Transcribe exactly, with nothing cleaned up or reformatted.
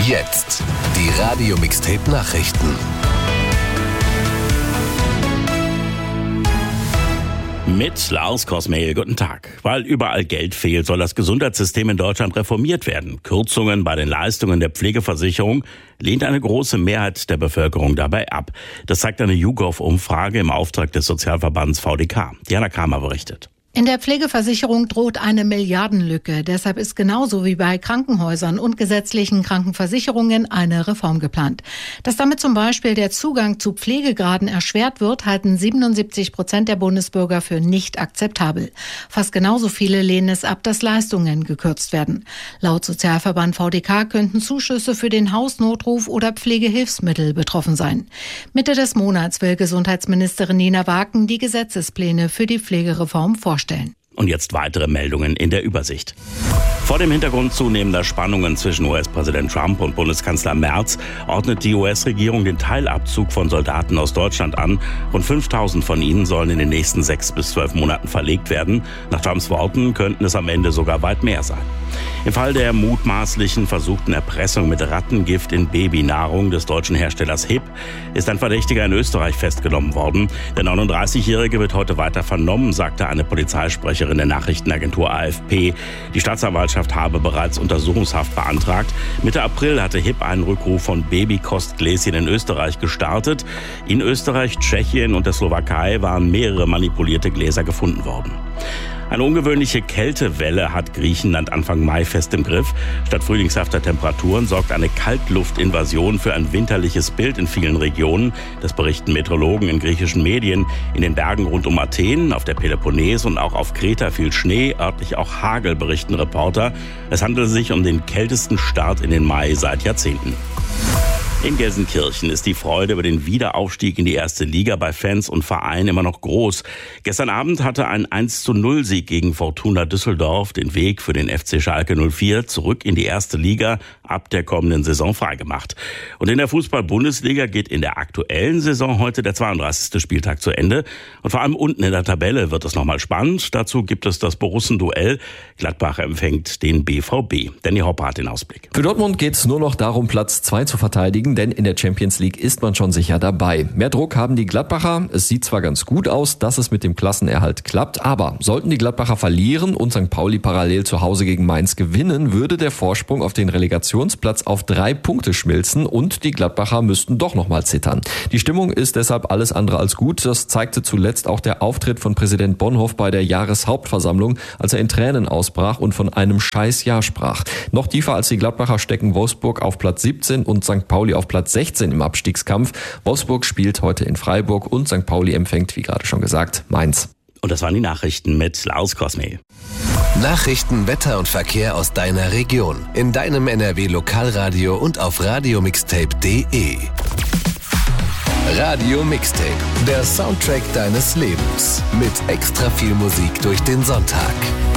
Jetzt die Radio-Mixtape-Nachrichten. Mit Lars Kosmehl, guten Tag. Weil überall Geld fehlt, soll das Gesundheitssystem in Deutschland reformiert werden. Kürzungen bei den Leistungen der Pflegeversicherung lehnt eine große Mehrheit der Bevölkerung dabei ab. Das zeigt eine YouGov-Umfrage im Auftrag des Sozialverbands V D K. Diana Kramer berichtet. In der Pflegeversicherung droht eine Milliardenlücke. Deshalb ist genauso wie bei Krankenhäusern und gesetzlichen Krankenversicherungen eine Reform geplant. Dass damit zum Beispiel der Zugang zu Pflegegraden erschwert wird, halten siebenundsiebzig Prozent der Bundesbürger für nicht akzeptabel. Fast genauso viele lehnen es ab, dass Leistungen gekürzt werden. Laut Sozialverband V D K könnten Zuschüsse für den Hausnotruf oder Pflegehilfsmittel betroffen sein. Mitte des Monats will Gesundheitsministerin Nina Waken die Gesetzespläne für die Pflegereform vorstellen. Und jetzt weitere Meldungen in der Übersicht. Vor dem Hintergrund zunehmender Spannungen zwischen U S-Präsident Trump und Bundeskanzler Merz ordnet die U S-Regierung den Teilabzug von Soldaten aus Deutschland an. Rund fünftausend von ihnen sollen in den nächsten sechs bis zwölf Monaten verlegt werden. Nach Trumps Worten könnten es am Ende sogar weit mehr sein. Im Fall der mutmaßlichen versuchten Erpressung mit Rattengift in Babynahrung des deutschen Herstellers Hip ist ein Verdächtiger in Österreich festgenommen worden. Der neununddreißigjährige wird heute weiter vernommen, sagte eine Polizeisprecherin der Nachrichtenagentur A F P. Die Staatsanwaltschaft habe bereits Untersuchungshaft beantragt. Mitte April hatte Hip einen Rückruf von Babykostgläschen in Österreich gestartet. In Österreich, Tschechien und der Slowakei waren mehrere manipulierte Gläser gefunden worden. Eine ungewöhnliche Kältewelle hat Griechenland Anfang Mai fest im Griff. Statt frühlingshafter Temperaturen sorgt eine Kaltluftinvasion für ein winterliches Bild in vielen Regionen. Das berichten Meteorologen in griechischen Medien. In den Bergen rund um Athen, auf der Peloponnes und auch auf Kreta fiel Schnee, örtlich auch Hagel, berichten Reporter. Es handelt sich um den kältesten Start in den Mai seit Jahrzehnten. In Gelsenkirchen ist die Freude über den Wiederaufstieg in die erste Liga bei Fans und Vereinen immer noch groß. Gestern Abend hatte ein eins zu null Sieg gegen Fortuna Düsseldorf den Weg für den F C Schalke null vier zurück in die erste Liga ab der kommenden Saison freigemacht. Und in der Fußball-Bundesliga geht in der aktuellen Saison heute der zweiunddreißigste Spieltag zu Ende. Und vor allem unten in der Tabelle wird es nochmal spannend. Dazu gibt es das Borussen-Duell. Gladbach empfängt den B V B. Danny Hopper hat den Ausblick. Für Dortmund geht es nur noch darum, Platz zwei zu verteidigen, denn in der Champions League ist man schon sicher dabei. Mehr Druck haben die Gladbacher. Es sieht zwar ganz gut aus, dass es mit dem Klassenerhalt klappt, aber sollten die Gladbacher verlieren und Sankt Pauli parallel zu Hause gegen Mainz gewinnen, würde der Vorsprung auf den Relegationsplatz auf drei Punkte schmilzen und die Gladbacher müssten doch nochmal zittern. Die Stimmung ist deshalb alles andere als gut. Das zeigte zuletzt auch der Auftritt von Präsident Bonhoff bei der Jahreshauptversammlung, als er in Tränen ausbrach und von einem Scheißjahr sprach. Noch tiefer als die Gladbacher stecken Wolfsburg auf Platz siebzehn und Sankt Pauli auf Platz sechzehn im Abstiegskampf. Wolfsburg spielt heute in Freiburg und Sankt Pauli empfängt, wie gerade schon gesagt, Mainz. Und das waren die Nachrichten mit Lars Kosmehl. Nachrichten, Wetter und Verkehr aus deiner Region. In deinem N R W Lokalradio und auf radiomixtape punkt de. Radio Mixtape, der Soundtrack deines Lebens. Mit extra viel Musik durch den Sonntag.